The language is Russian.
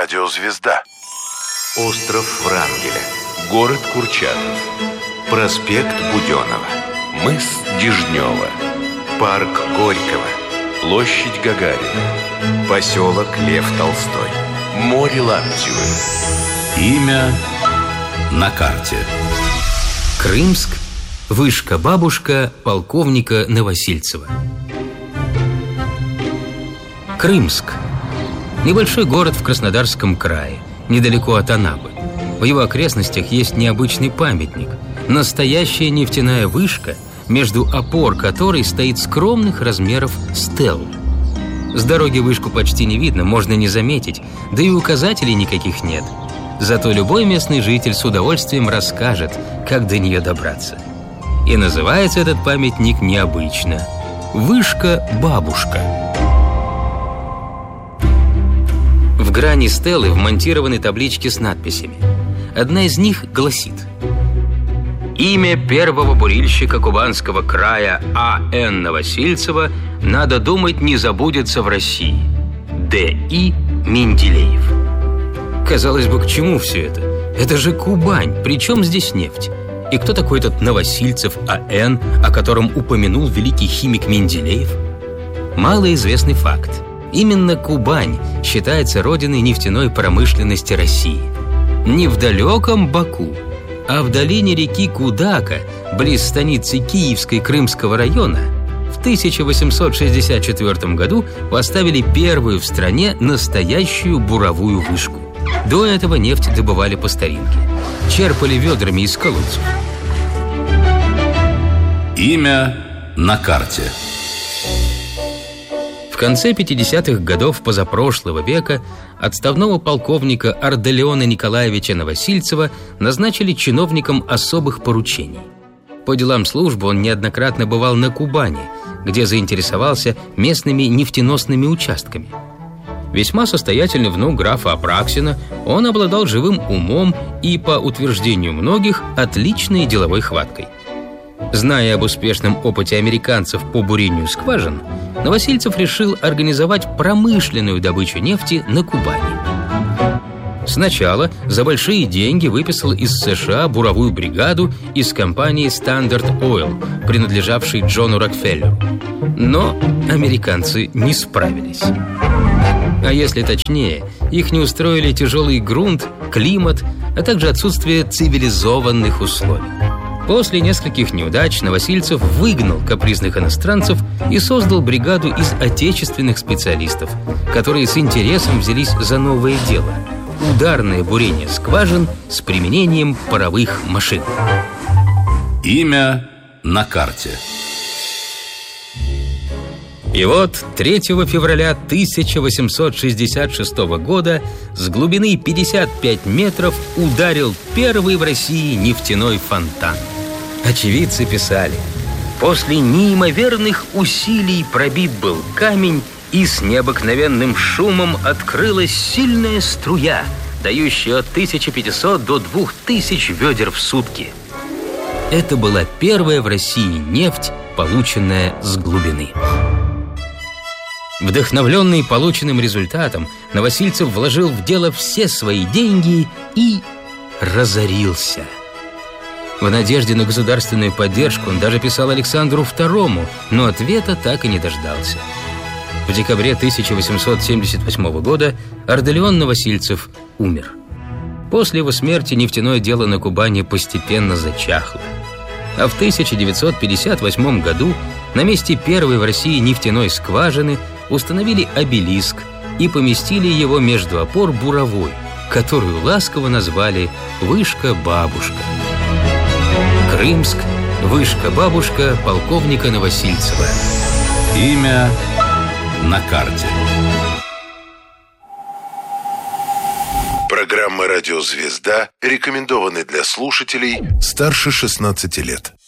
Радиозвезда. Остров Врангеля. Город Курчатов. Проспект Буденова. Мыс Дежнева. Парк Горького. Площадь Гагарина. Поселок Лев Толстой. Море Лаптевы. Имя на карте. Крымск. Вышка-бабушка полковника Новосильцева. Крымск. Небольшой город в Краснодарском крае, недалеко от Анапы. В его окрестностях есть необычный памятник. Настоящая нефтяная вышка, между опор которой стоит скромных размеров стелла. С дороги вышку почти не видно, можно не заметить, да и указателей никаких нет. Зато любой местный житель с удовольствием расскажет, как до нее добраться. И называется этот памятник необычно – Вышка-бабушка. В грани стелы вмонтированы таблички с надписями. Одна из них гласит: имя первого бурильщика Кубанского края А.Н. Новосильцева, надо думать, не забудется в России. Д.И. Менделеев. Казалось бы, к чему все это? Это же Кубань, причем здесь нефть? И кто такой этот Новосильцев А.Н., о котором упомянул великий химик Менделеев? Малоизвестный факт. Именно Кубань считается родиной нефтяной промышленности России. Не в далеком Баку, а в долине реки Кудака, близ станицы Киевской Крымского района, в 1864 году поставили первую в стране настоящую буровую вышку. До этого нефть добывали по старинке. Черпали ведрами из колодцев. Имя на карте. В конце 50-х годов позапрошлого века отставного полковника Арделеона Николаевича Новосильцева назначили чиновником особых поручений. По делам службы он неоднократно бывал на Кубани, где заинтересовался местными нефтеносными участками. Весьма состоятельный внук графа Апраксина, он обладал живым умом и, по утверждению многих, отличной деловой хваткой. Зная об успешном опыте американцев по бурению скважин, Новосильцев решил организовать промышленную добычу нефти на Кубани. Сначала за большие деньги выписал из США буровую бригаду из компании Standard Oil, принадлежавшей Джону Рокфеллеру. Но американцы не справились. А если точнее, их не устроили тяжелый грунт, климат, а также отсутствие цивилизованных условий. После нескольких неудач Новосильцев выгнал капризных иностранцев и создал бригаду из отечественных специалистов, которые с интересом взялись за новое дело – ударное бурение скважин с применением паровых машин. Имя на карте. И вот 3 февраля 1866 года с глубины 55 метров ударил первый в России нефтяной фонтан. Очевидцы писали: после неимоверных усилий пробит был камень, и с необыкновенным шумом открылась сильная струя, дающая от 1500 до 2000 ведер в сутки. Это была первая в России нефть, полученная с глубины. Вдохновленный полученным результатом, Новосильцев вложил в дело все свои деньги и разорился. В надежде на государственную поддержку он даже писал Александру II, но ответа так и не дождался. В декабре 1878 года Арделеон Новосильцев умер. После его смерти нефтяное дело на Кубани постепенно зачахло. А в 1958 году на месте первой в России нефтяной скважины установили обелиск и поместили его между опор буровой, которую ласково назвали «Вышка-бабушка». Крымск, Вышка-бабушка полковника Новосильцева. Имя на карте. Программа «Радиозвезда» рекомендованы для слушателей старше 16 лет.